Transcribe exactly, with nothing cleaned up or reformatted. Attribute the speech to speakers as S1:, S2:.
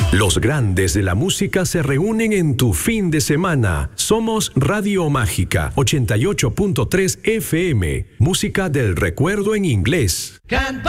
S1: Los grandes de la música se reúnen en tu fin de semana. Somos Radio Mágica ochenta y ocho punto tres F M. Música del recuerdo en inglés.
S2: Can't